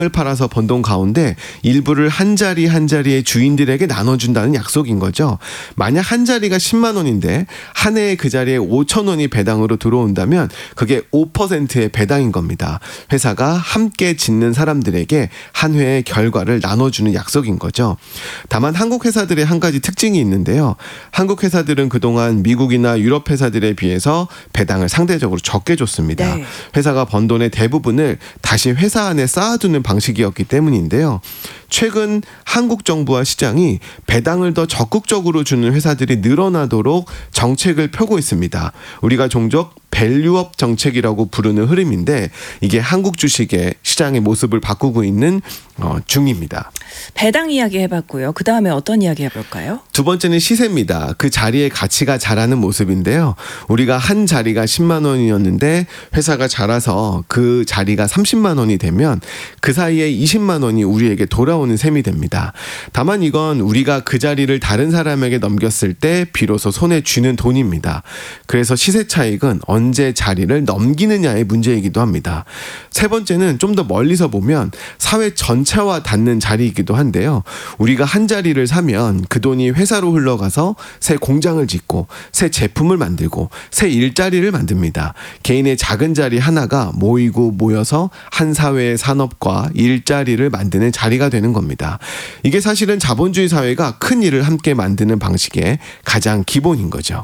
을 팔아서 번 돈 가운데 일부를 한 자리 한 자리의 주인들에게 나눠준다는 약속인 거죠. 만약 한 자리가 10만 원인데 한 해에 그 자리에 5천 원이 배당으로 들어온다면 그게 5%의 배당인 겁니다. 회사가 함께 짓는 사람들에게 한 회의 결과를 나눠주는 약속인 거죠. 다만 한국 회사들의 한 가지 특징이 있는데요. 한국 회사들은 그동안 미국이나 유럽 회사들에 비해서 배당을 상대적으로 적게 줬습니다. 네. 회사가 번 돈의 대부분을 다시 회사 안에 쌓아두는 방식이었기 때문인데요. 최근 한국 정부와 시장이 배당을 더 적극적으로 주는 회사들이 늘어나도록 정책을 펴고 있습니다. 우리가 종종 밸류업 정책이라고 부르는 흐름인데 이게 한국 주식의 시장의 모습을 바꾸고 있는 중입니다. 배당 이야기 해봤고요. 그 다음에 어떤 이야기 해볼까요? 두 번째는 시세입니다. 그 자리의 가치가 자라는 모습인데요. 우리가 한 자리가 10만 원이었는데 회사가 자라서 그 자리가 30만 원이 되면 그 사이에 20만 원이 우리에게 돌아오는 셈이 됩니다. 다만 이건 우리가 그 자리를 다른 사람에게 넘겼을 때 비로소 손에 쥐는 돈입니다. 그래서 시세 차익은 언제 자리를 넘기느냐의 문제이기도 합니다. 세 번째는 좀 더 멀리서 보면 사회 전체와 닿는 자리이기도 한데요. 우리가 한 자리를 사면 그 돈이 회사로 흘러가서 새 공장을 짓고 새 제품을 만들고 새 일자리를 만듭니다. 개인의 작은 자리 하나가 모여서 한 사회의 산업과 일자리를 만드는 자리가 되는 겁니다. 이게 사실은 자본주의 사회가 큰 일을 함께 만드는 방식의 가장 기본인 거죠.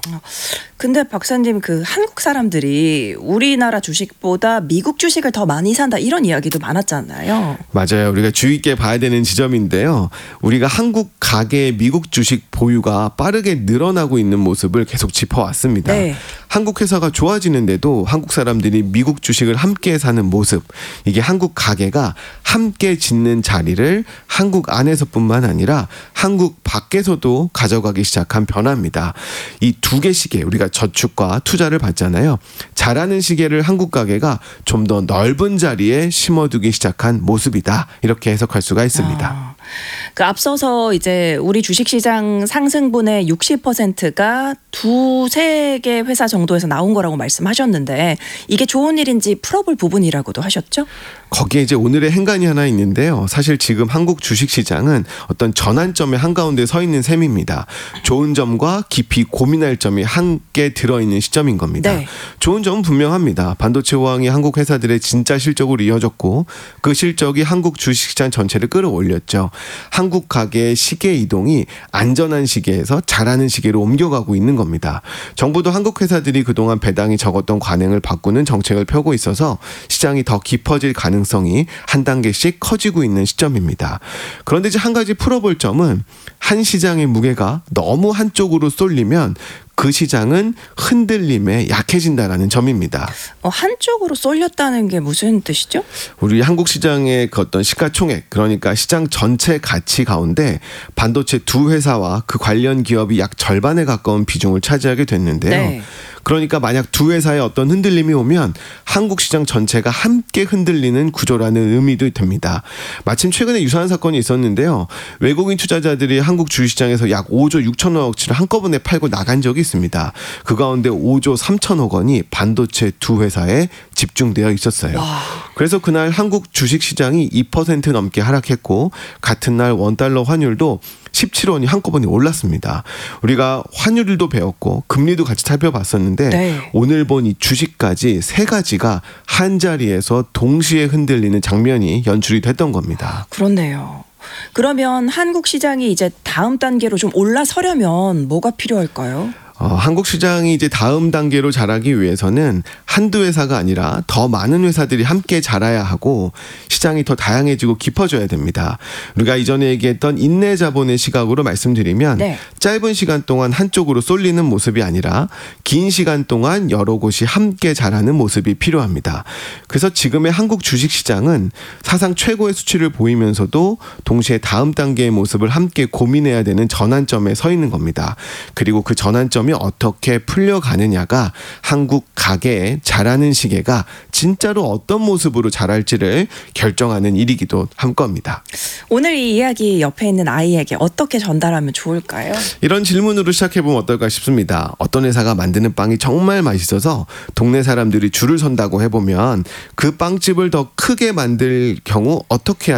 근데 박사님, 그 한국 사람들이 우리나라 주식보다 미국 주식을 더 많이 산다 이런 이야기도 많았잖아요. 맞아요. 우리가 주의 있게 봐야 되는 지점인데요. 우리가 한국 가계의 미국 주식 보유가 빠르게 늘어나고 있는 모습을 계속 짚어왔습니다. 네. 한국 회사가 좋아지는데도 한국 사람들이 미국 주식을 함께 사는 모습, 이게 한국 가계가 함께 짓는 자리를 한국 안에서뿐만 아니라 한국 밖에서도 가져가기 시작한 변화입니다. 이 두 개 시계, 우리가 저축과 투자를 받잖아요. 잘하는 시계를 한국 가계가 좀 더 넓은 자리에 심어두기 시작한 모습이다. 이렇게 해석할 수가 있습니다. 그 앞서서 이제 우리 주식시장 상승분의 60%가 두세 개 회사 정도에서 나온 거라고 말씀하셨는데 이게 좋은 일인지 풀어볼 부분이라고도 하셨죠? 거기에 이제 오늘의 행간이 하나 있는데요. 사실 지금 한국 주식시장은 어떤 전환점의 한가운데 서 있는 셈입니다. 좋은 점과 깊이 고민할 점이 함께 들어있는 시점인 겁니다. 네. 좋은 점은 분명합니다. 반도체 호황이 한국 회사들의 진짜 실적으로 이어졌고 그 실적이 한국 주식시장 전체를 끌어올렸죠. 한국 가계의 시계 이동이 안전한 시계에서 잘하는 시계로 옮겨가고 있는 겁니다. 정부도 한국 회사들이 그동안 배당이 적었던 관행을 바꾸는 정책을 펴고 있어서 시장이 더 깊어질 가능성이 한 단계씩 커지고 있는 시점입니다. 그런데 이제 한 가지 풀어볼 점은 한 시장의 무게가 너무 한쪽으로 쏠리면 그 시장은 흔들림에 약해진다라는 점입니다. 한쪽으로 쏠렸다는 게 무슨 뜻이죠? 우리 한국 시장의 그 어떤 시가총액, 그러니까 시장 전체 가치 가운데 반도체 두 회사와 그 관련 기업이 약 절반에 가까운 비중을 차지하게 됐는데요. 네. 그러니까 만약 두 회사에 어떤 흔들림이 오면 한국 시장 전체가 함께 흔들리는 구조라는 의미도 됩니다. 마침 최근에 유사한 사건이 있었는데요. 외국인 투자자들이 한국 주식시장에서 약 5조 6천억어치를 한꺼번에 팔고 나간 적이 있습니다. 그 가운데 5조 3천억 원이 반도체 두 회사에 집중되어 있었어요. 와. 그래서 그날 한국 주식시장이 2% 넘게 하락했고 같은 날 원달러 환율도 17원이 한꺼번에 올랐습니다. 우리가 환율도 배웠고 금리도 같이 살펴봤었는데 네. 오늘 본 이 주식까지 세 가지가 한 자리에서 동시에 흔들리는 장면이 연출이 됐던 겁니다. 그렇네요. 그러면 한국 시장이 이제 다음 단계로 좀 올라서려면 뭐가 필요할까요? 한국 시장이 이제 다음 단계로 자라기 위해서는 한두 회사가 아니라 더 많은 회사들이 함께 자라야 하고 시장이 더 다양해지고 깊어져야 됩니다. 우리가 이전에 얘기했던 인내 자본의 시각으로 말씀드리면 네. 짧은 시간 동안 한쪽으로 쏠리는 모습이 아니라 긴 시간 동안 여러 곳이 함께 자라는 모습이 필요합니다. 그래서 지금의 한국 주식시장은 사상 최고의 수치를 보이면서도 동시에 다음 단계의 모습을 함께 고민해야 되는 전환점에 서 있는 겁니다. 그리고 그 전환점이 점점이 어떻게 풀려가느냐가 한국 가게의 자라는 시계가 진짜로 어떤 모습으로 자랄지를 결정하는 일이기도 한 겁니다. 오늘 이 이야기 옆에 있는 아이에게 어떻게 전달하면 좋을까요? 이런 질문으로 시작해보면 어떨까 싶습니다. 어떤 회사가 만드는 빵이 정말 맛있어서 동네 사람들이 줄을 선다고 해보면 그 빵집을 더 크게 만들 경우 어떻게